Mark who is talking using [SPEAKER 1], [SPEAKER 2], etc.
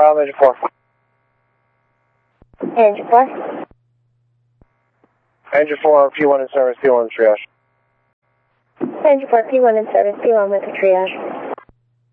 [SPEAKER 1] Engine 4.
[SPEAKER 2] Engine 4.
[SPEAKER 1] Engine 4, P1 in service, P1 in triage.
[SPEAKER 2] Engine 4, P1 in service, P1 with the triage.